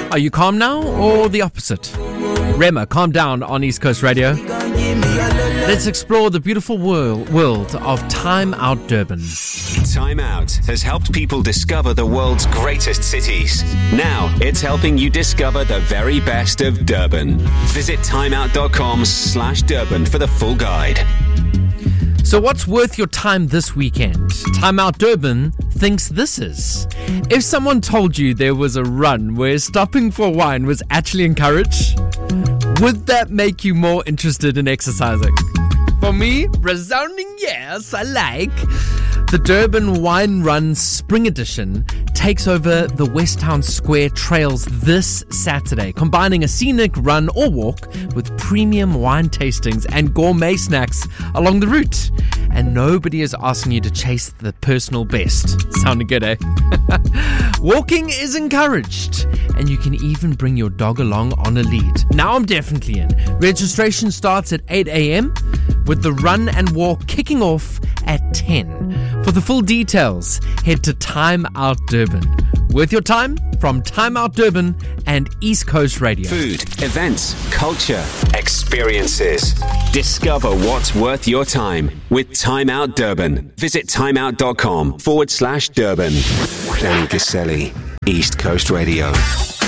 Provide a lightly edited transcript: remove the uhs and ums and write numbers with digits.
Are you calm now or the opposite? Rema, calm down on East Coast Radio. Let's explore the beautiful world of Time Out Durban. Time Out has helped people discover the world's greatest cities. Now it's helping you discover the very best of Durban. Visit timeout.com/Durban for the full guide. So what's worth your time this weekend? Time Out Durban thinks this is. If someone told you there was a run where stopping for wine was actually encouraged, would that make you more interested in exercising? For me, resounding yes, I like. The Durban Wine Run Spring Edition takes over the West Town Square trails this Saturday, combining a scenic run or walk with premium wine tastings and gourmet snacks along the route. And nobody is asking you to chase the personal best. Sounding good, eh? Walking is encouraged, and you can even bring your dog along on a lead. Now I'm definitely in. Registration starts at 8 a.m. with the run and walk kicking off at 10. For the full details, head to Time Out Durban. Worth your time from Time Out Durban and East Coast Radio. Food, events, culture, experiences. Discover what's worth your time with Time Out Durban. Visit timeout.com/Durban. Danny Caselli, East Coast Radio.